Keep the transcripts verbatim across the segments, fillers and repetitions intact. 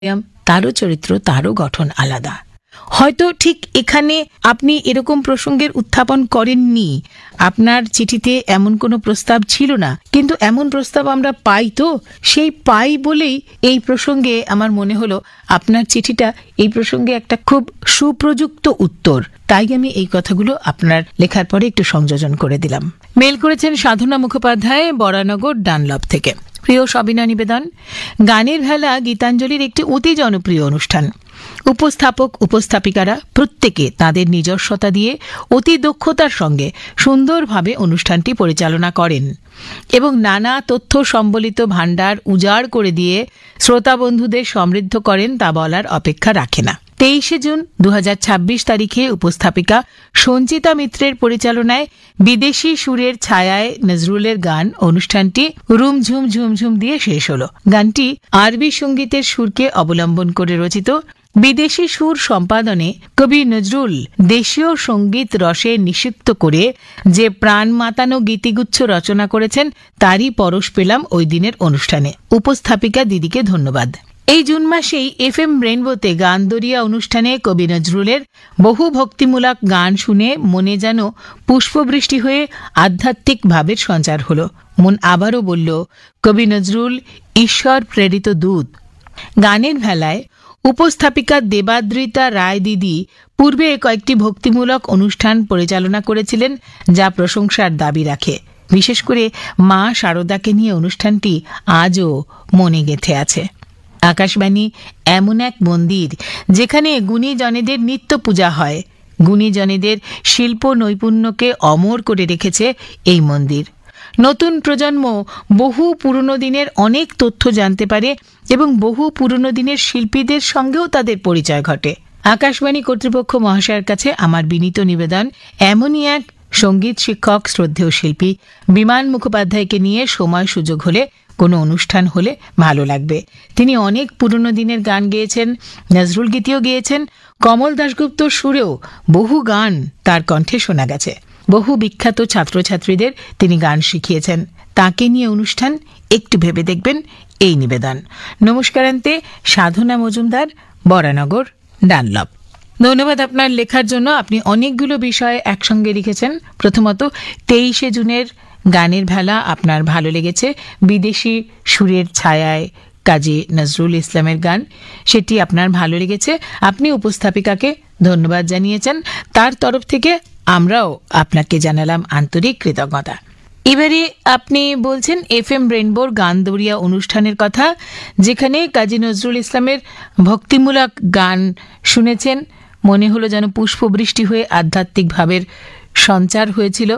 তারও চরিত্র, তারও গঠন আলাদা। হয়তো ঠিক এখানে আপনি এরকম প্রসঙ্গের উত্থাপন করেননি, আপনার চিঠিতে এমন কোনো প্রস্তাব ছিল না, কিন্তু এমন প্রস্তাব আমরা পাই, তো সেই পাই বলেই এই প্রসঙ্গে আমার মনে হলো আপনার চিঠিটা এই প্রসঙ্গে একটা খুব সুপ্রযুক্ত উত্তর। তাই আমি এই কথাগুলো আপনার লেখার পরে একটু সংযোজন করে দিলাম। মেল করেছেন সাধনা মুখোপাধ্যায়, বরানগর, ডানলপ থেকে। প্রিয় সবিনয় নিবেদন, গানের ভেলা গীতাঞ্জলির একটি অতি জনপ্রিয় অনুষ্ঠান। উপস্থাপক উপস্থাপিকারা প্রত্যেকে তাদের নিজস্বতা দিয়ে অতি দক্ষতার সঙ্গে সুন্দরভাবে অনুষ্ঠানটি পরিচালনা করেন এবং নানা তথ্য সম্বলিত ভাণ্ডার উজাড় করে দিয়ে শ্রোতা বন্ধুদের সমৃদ্ধ করেন, তা বলার অপেক্ষা রাখে না। তেইশে জুন দু হাজার ছাব্বিশ তারিখে উপস্থাপিকা সঞ্চিতা মিত্রের পরিচালনায় বিদেশি সুরের ছায়ায় নজরুলের গান অনুষ্ঠানটি রুমঝুম ঝুমঝুম দিয়ে শেষ হল। গানটি আরবি সঙ্গীতের সুরকে অবলম্বন করে রচিত। বিদেশি সুর সম্পাদনে কবি নজরুল দেশীয় সঙ্গীত রসে নিষিক্ত করে যে প্রাণ মাতানো গীতিগুচ্ছ রচনা করেছেন, তারই পরশ পেলাম ওই দিনের অনুষ্ঠানে। উপস্থাপিকা দিদিকে ধন্যবাদ। এই জুন মাসেই এফ এম রেইনবোতে গান দরিয়া অনুষ্ঠানে কবি নজরুলের বহু ভক্তিমূলক গান শুনে মনে যেন পুষ্পবৃষ্টি হয়ে আধ্যাত্মিক ভাবের সঞ্চার হল। মন আবারও বলল, কবি নজরুল ঈশ্বর প্রেরিত দূত। গানের ভেলায় উপস্থাপিকা দেবাদ্রিতা রায় দিদি পূর্বে কয়েকটি ভক্তিমূলক অনুষ্ঠান পরিচালনা করেছিলেন, যা প্রশংসার দাবি রাখে। বিশেষ করে মা শারদাকে নিয়ে অনুষ্ঠানটি আজও মনে গেঁথে আছে। আকাশবাণী এমন এক মন্দির যেখানে গুণীজনেদের নিত্য পূজা হয়। গুণীজনেদের শিল্প নৈপুণ্যকে অমর করে রেখেছে এই মন্দির। নতুন প্রজন্ম বহু পুরনো দিনের অনেক তথ্য জানতে পারে এবং বহু পুরনো দিনের শিল্পীদের সঙ্গেও তাদের পরিচয় ঘটে। আকাশবাণী কর্তৃপক্ষ মহাশয়ের কাছে আমার বিনীত নিবেদন, এমনই এক সঙ্গীত শিক্ষক, শ্রদ্ধেয় শিল্পী বিমান মুখোপাধ্যায়কে নিয়ে সময় সুযোগ হলে কোনো অনুষ্ঠান হলে ভালো লাগবে। তিনি অনেক পুরনো দিনের গান গেয়েছেন, নজরুল গীতিও গেয়েছেন। কমল দাশগুপ্তর সুরেও বহু গান তার কণ্ঠে শোনা গেছে। বহু বিখ্যাত ছাত্রছাত্রীদের তিনি গান শিখিয়েছেন। তাকে নিয়ে অনুষ্ঠান একটু ভেবে দেখবেন, এই নিবেদন। নমস্কারান্তে, সাধনা মজুমদার, বরানগর, ডানলপ। ধন্যবাদ আপনার লেখার জন্য। আপনি অনেকগুলো বিষয় একসঙ্গে লিখেছেন। প্রথমত, তেইশে জুনের গানের ভেলা আপনার ভালো লেগেছে। বিদেশি সুরের ছায়ায় কাজী নজরুল ইসলামের গান, সেটি আপনার ভালো লেগেছে। আপনি উপস্থাপিকাকে ধন্যবাদ জানিয়েছেন। তার তরফ থেকে আমরাও আপনাকে জানালাম আন্তরিক কৃতজ্ঞতা। এবারে আপনি বলছেন এফ এম রেইনবোর গান দরিয়া অনুষ্ঠানের কথা, যেখানে কাজী নজরুল ইসলামের ভক্তিমূলক গান শুনেছেন। মনে হলো যেন পুষ্পবৃষ্টি হয়ে আধ্যাত্মিক ভাবের সঞ্চার হয়েছিল।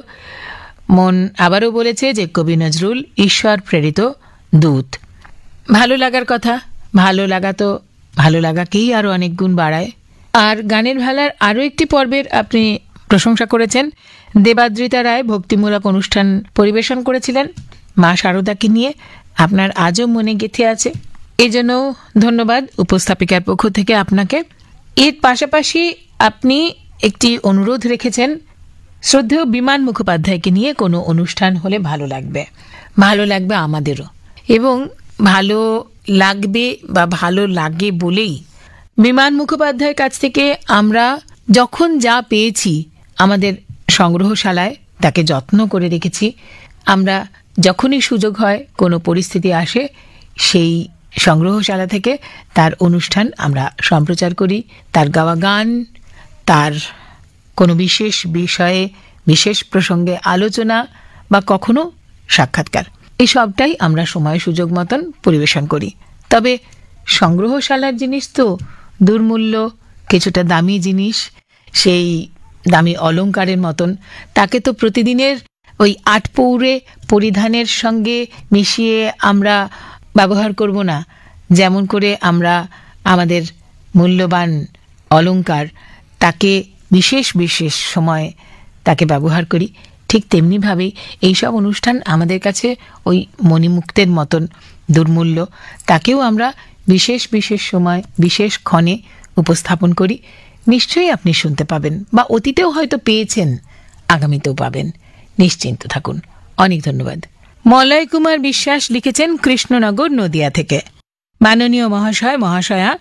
মন আবারও বলেছে যে কবি নজরুল ঈশ্বর প্রেরিত দূত। ভালো লাগার কথা, ভালো লাগা তো ভালো লাগাকেই আরও অনেক গুণ বাড়ায়। আর গানের ভেলার আরও একটি পর্বের আপনি প্রশংসা করেছেন। দেবাদ্রিতা রায় ভক্তিমূলক অনুষ্ঠান পরিবেশন করেছিলেন মা শারদাকে নিয়ে, আপনার আজও মনে গেঁথে আছে। এজন্য ধন্যবাদ উপস্থাপিকার পক্ষ থেকে আপনাকে। এর পাশাপাশি আপনি একটি অনুরোধ রেখেছেন, শ্রদ্ধেয় বিমান মুখোপাধ্যায়কে নিয়ে কোনো অনুষ্ঠান হলে ভালো লাগবে। ভালো লাগবে আমাদেরও, এবং ভালো লাগবে বা ভালো লাগে বলেই বিমান মুখোপাধ্যায়ের কাছ থেকে আমরা যখন যা পেয়েছি আমাদের সংগ্রহশালায় তাকে যত্ন করে রেখেছি। আমরা যখনই সুযোগ হয়, কোনো পরিস্থিতি আসে, সেই সংগ্রহশালা থেকে তার অনুষ্ঠান আমরা সম্প্রচার করি। তার গাওয়া গান, তার কোনো বিশেষ বিষয়ে বিশেষ প্রসঙ্গে আলোচনা বা কখনো সাক্ষাৎকার, এই সবটাই আমরা সময় সুযোগ মতন পরিবেশন করি। তবে সংগ্রহশালার জিনিস তো দুর্মূল্য, কিছুটা দামি জিনিস, সেই দামি অলংকারের মতন তাকে তো প্রতিদিনের ওই আটপৌরে পরিধানের সঙ্গে মিশিয়ে আমরা ব্যবহার করব না। যেমন করে আমরা আমাদের মূল্যবান অলংকার তাকে বিশেষ বিশেষ সময় তাকে ব্যবহার করি, ঠিক তেমনিভাবেই এইসব অনুষ্ঠান আমাদের কাছে ওই মণিমুক্তের মতন দুর্মূল্য। তাকেও আমরা বিশেষ বিশেষ সময় বিশেষ ক্ষণে উপস্থাপন করি। নিশ্চয়ই আপনি শুনতে পাবেন, বা অতীতেও হয়তো পেয়েছেন, আগামীতেও পাবেন। নিশ্চিন্ত থাকুন। অনেক ধন্যবাদ। মলয় কুমার বিশ্বাস লিখেছেন কৃষ্ণনগর, নদিয়া থেকে। মাননীয় মহাশয় মহাশয়া,